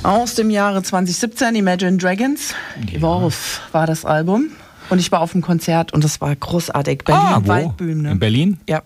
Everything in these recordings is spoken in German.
Aus dem Jahre 2017, Imagine Dragons. Worf war das Album. Und ich war auf dem Konzert und das war großartig. Berlin, Waldbühne. In Berlin? Ja.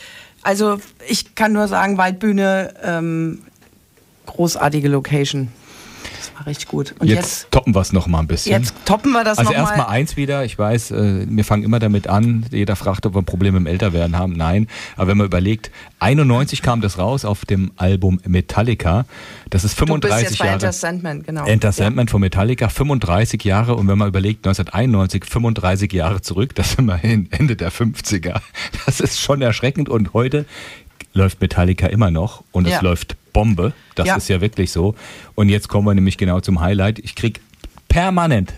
Also ich kann nur sagen, Waldbühne, großartige Location. Das war richtig gut. Und jetzt toppen wir es noch mal ein bisschen. Jetzt toppen wir das also noch mal. Also erstmal eins wieder. Ich weiß, wir fangen immer damit an. Jeder fragt, ob wir Probleme im Älterwerden haben. Nein. Aber wenn man überlegt, 91 kam das raus auf dem Album Metallica. Das ist 35 Jahre. Du bist jetzt bei Enter Sandman, genau. Enter Sandman von Metallica, 35 Jahre. Und wenn man überlegt, 1991, 35 Jahre zurück, das sind wir Ende der 50er. Das ist schon erschreckend. Und heute läuft Metallica immer noch und es läuft Bombe. Das ist ja wirklich so. Und jetzt kommen wir nämlich genau zum Highlight. Ich krieg permanent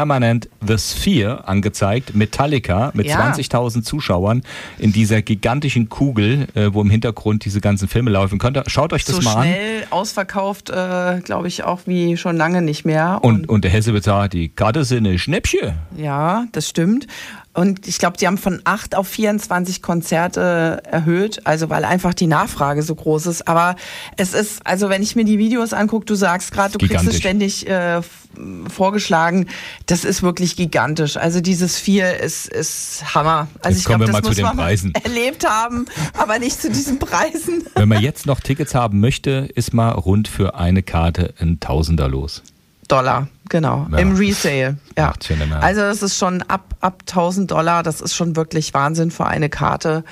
The Sphere angezeigt, Metallica mit 20.000 Zuschauern in dieser gigantischen Kugel, wo im Hintergrund diese ganzen Filme laufen. Schaut euch das mal an. So schnell ausverkauft, glaube ich, auch wie schon lange nicht mehr. Und der Hesse bezahlt, die Karte sind eine Schnäppchen. Ja, das stimmt. Und ich glaube, die haben von 8 auf 24 Konzerte erhöht, also weil einfach die Nachfrage so groß ist. Aber es ist, also wenn ich mir die Videos angucke, du sagst gerade, du kriegst es ständig vorgeschlagen, das ist wirklich gigantisch. Also dieses 4 ist Hammer. Also jetzt kommen wir mal zu den Preisen. Erlebt haben, aber nicht zu diesen Preisen. Wenn man jetzt noch Tickets haben möchte, ist mal rund für eine Karte ein Tausender los. $, genau, ja. im Resale. Ja. Ja. Also das ist schon ab $1.000, das ist schon wirklich Wahnsinn für eine Karte.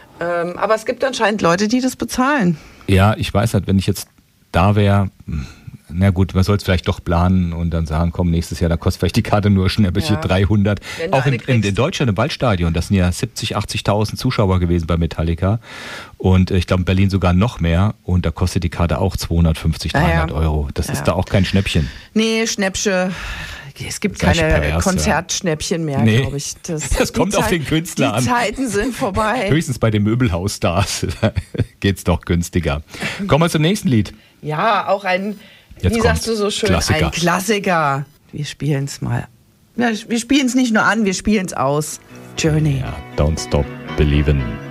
Aber es gibt anscheinend Leute, die das bezahlen. Ja, ich weiß halt, wenn ich jetzt da wäre, na gut, man soll es vielleicht doch planen und dann sagen, komm, nächstes Jahr, da kostet vielleicht die Karte nur schnell 300. Auch in Deutschland im Waldstadion, das sind ja 70.000, 80.000 Zuschauer gewesen bei Metallica. Und ich glaube in Berlin sogar noch mehr. Und da kostet die Karte auch 250, 300 Euro. Das ist da auch kein Schnäppchen. Nee, Schnäppchen. Es gibt keine Konzertschnäppchen mehr, glaube ich. Das kommt auf den Künstler an. Die Zeiten sind vorbei. Höchstens bei den Möbelhausstars geht's doch günstiger. Kommen wir zum nächsten Lied. Ja, auch wie sagst du so schön, ein Klassiker. Wir spielen es mal. Ja, wir spielen es nicht nur an, wir spielen es aus. Journey. Ja, Don't Stop Believin'.